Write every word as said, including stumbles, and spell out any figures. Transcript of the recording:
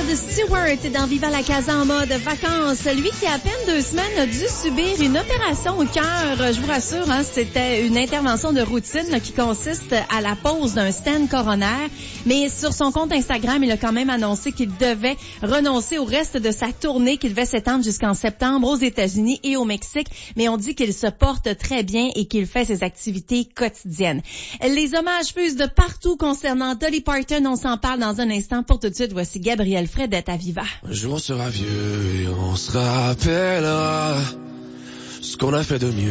Stewart dans Viva la Casa en mode vacances. Lui qui, à peine deux semaines, a dû subir une opération au cœur. Je vous rassure, hein, c'était une intervention de routine là, qui consiste à la pose d'un stent coronaire. Mais sur son compte Instagram, il a quand même annoncé qu'il devait renoncer au reste de sa tournée qui devait s'étendre jusqu'en septembre aux États-Unis et au Mexique. Mais on dit qu'il se porte très bien et qu'il fait ses activités quotidiennes. Les hommages fusent de partout concernant Dolly Parton. On s'en parle dans un instant. Pour tout de suite, voici Gabriel Fredette à Viva. Un jour on sera vieux et on se rappellera ce qu'on a fait de mieux.